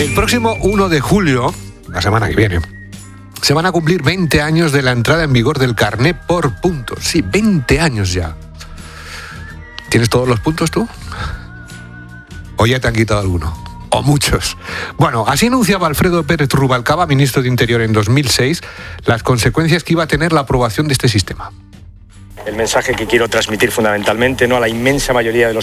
El próximo 1 de julio, la semana que viene, se van a cumplir 20 años de la entrada en vigor del carné por puntos. Sí, 20 años ya. ¿Tienes todos los puntos tú? ¿O ya te han quitado alguno? ¿O muchos? Bueno, así anunciaba Alfredo Pérez Rubalcaba, ministro de Interior en 2006, las consecuencias que iba a tener la aprobación de este sistema. El mensaje que quiero transmitir fundamentalmente, ¿no?, a la inmensa mayoría de los